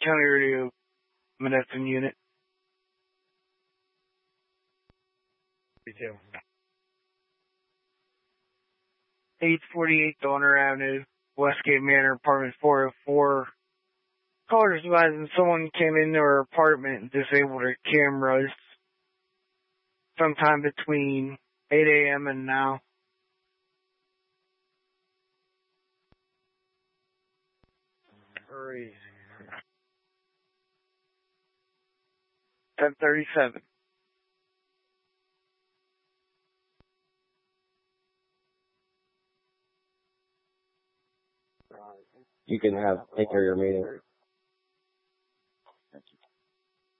County Radio Medicine Unit. Detail. 848 Donner Avenue, Westgate Manor, apartment 404. Callers advising someone came into her apartment and disabled her cameras sometime between 8 a.m. and now. Crazy. 1037. You can take care of your meeting.